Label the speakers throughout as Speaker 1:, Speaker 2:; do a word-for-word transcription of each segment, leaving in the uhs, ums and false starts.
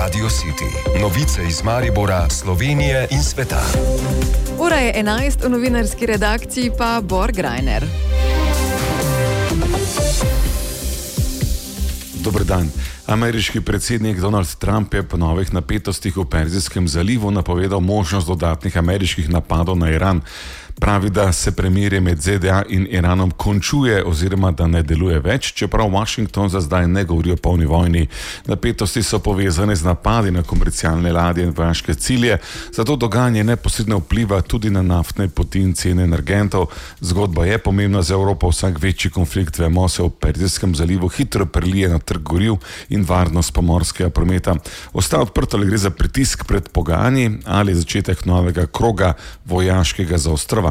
Speaker 1: Radio City. Novice iz Maribora, Slovenije in sveta.
Speaker 2: Ura je enajst, v novinarski redakciji pa Bor Grajner.
Speaker 3: Dober dan. Ameriški predsednik Donald Trump je po novih napetostih v Perzijskem zalivu napovedal možnost dodatnih ameriških napadov na Iran. Pravi, da se premirje med Z D A in Iranom končuje oziroma da ne deluje več, čeprav Washington za zdaj ne govori o polni vojni. Napetosti so povezane z napadi na komercialne ladje in vojaške cilje, zato dogajanje neposredno vpliva tudi na naftne poti in cene energentov. Zgodba je pomembna za Evropo, vsak večji konflikt, vemo, se v Perzijskem zalivu hitro prelije na trg goriv in varnost pomorskega prometa. Ostaja odprto, ali gre za pritisk pred pogajanji ali začetek novega kroga vojaškega zaostrovanja.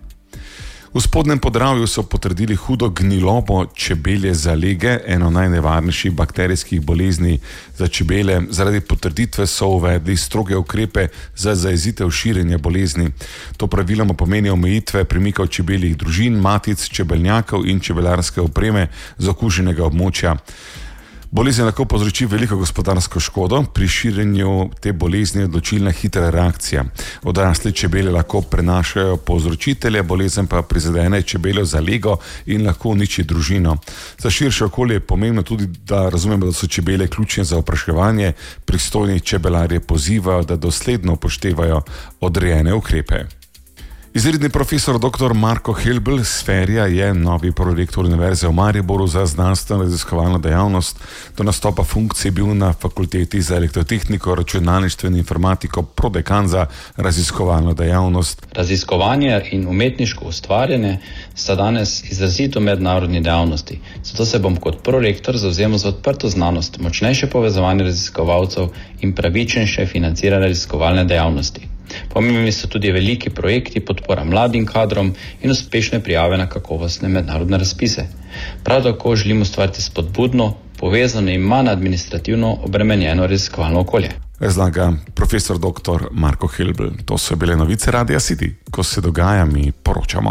Speaker 3: V Spodnjem Podravju so potrdili hudo gnilobo čebelje zalege, eno najnevarnejših bakterijskih bolezni za čebele. Zaradi potrditve so uvedli stroge ukrepe za zajezitev širjenja bolezni. To praviloma pomeni omejitve premikov čebeljih družin, matic, čebelnjakov in čebelarske opreme z okuženega območja. Bolezen lahko povzroči veliko gospodarsko škodo, pri širjenju te bolezni je odločilna hitra reakcija. Odrasle čebele lahko prenašajo povzročitelje, bolezen pa prizadene čebeljo zalego in lahko uniči družino. Za širše okolje je pomembno tudi, da razumemo, da so čebele ključne za opraševanje, pristojni čebelarje pozivajo, da dosledno upoštevajo odrejene ukrepe. Izredni profesor doktor Marko Helbl z Ferija je novi prorektor Univerze v Mariboru za znanstveno raziskovalno dejavnost. Do nastopa funkcije bil na fakulteti za elektrotehniko, računalništvo in informatiko prodekan za raziskovalno dejavnost.
Speaker 4: Raziskovanje in umetniško ustvarjanje sta danes izrazito mednarodni dejavnosti. Zato se bom kot prorektor zavzemal za odprto znanost, močnejše povezovanje raziskovalcev in pravičnejše financiranje raziskovalne dejavnosti. Pomembni so tudi veliki projekti, podpora mladim kadrom in uspešne prijave na kakovostne mednarodne razpise. Prav tako želimo ustvariti spodbudno, povezano in manj administrativno obremenjeno raziskovalno okolje.
Speaker 3: Razlaga profesor doktor Marko Helbl. To so bile novice Radia City. Ko se dogaja, mi poročamo.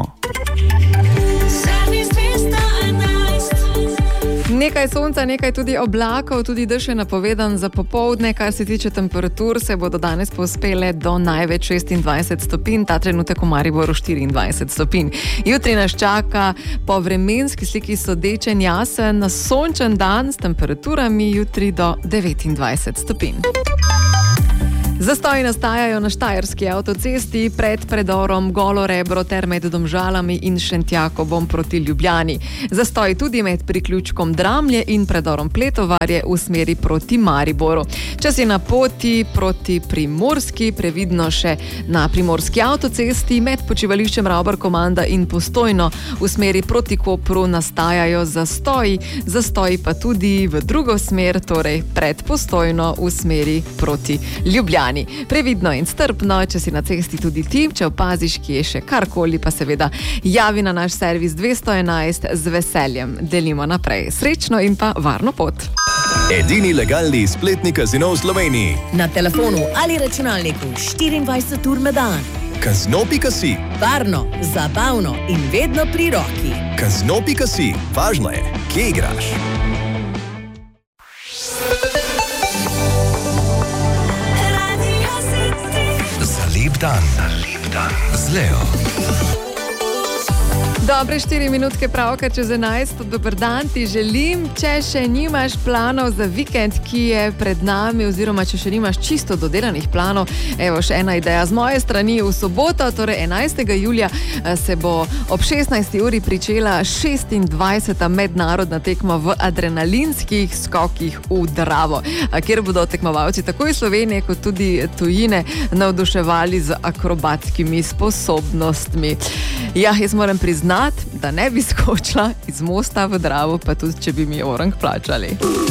Speaker 2: Nekaj sonca, nekaj tudi oblakov, tudi dež je napovedan za popoldne. Kar se tiče temperatur, se bodo danes povzpele do največ šestindvajset stopinj, ta trenutek v Mariboru štiriindvajset stopinj. Jutri nas čaka po vremenski sliki sodečen, jasen, sončen dan s temperaturami jutri do devetindvajset stopinj. Zastoji nastajajo na štajerski avtocesti pred predorom Golo Rebro ter med Domžalami in Šentjakobom proti Ljubljani. Zastoji tudi med priključkom Dramlje in predorom Pletovarje v smeri proti Mariboru. Če si na poti proti Primorski, previdno še na primorski avtocesti med počivališčem Ravbar Komanda in Postojno v smeri proti Kopru nastajajo zastoji. Zastoji pa tudi v drugo smer, torej pred Postojno v smeri proti Ljubljani. Previdno in strpno, če si na cesti tudi ti, če opaziš, ki je še karkoli, pa seveda javi na naš servis dvesto enajst, z veseljem delimo naprej. Srečno in pa varno pot.
Speaker 1: Edini legalni spletni kazino v Sloveniji.
Speaker 5: Na telefonu ali računalniku štiriindvajset ur na dan.
Speaker 1: Kazino pika si.
Speaker 5: Varno, zabavno in vedno pri roki.
Speaker 1: Kazino pika si. Važno je, kje igraš. Lep dan. Lep dan. Z Leo.
Speaker 2: Dobre štiri minutke pravkar čez enajst, dober dan ti želim. Če še nimaš planov za vikend, ki je pred nami, oziroma če še nimaš čisto dodelanih planov, evo še ena ideja z moje strani. V soboto, torej enajstega julija, se bo ob šestnajsti uri pričela šestindvajseta mednarodna tekma v adrenalinskih skokih v Dravo, kjer bodo tekmovalci tako iz Slovenije kot tudi tujine navduševali z akrobatskimi sposobnostmi. Ja, jaz moram priznati, da ne bi skočila iz mosta v Dravo, pa tudi, če bi mi orang plačali.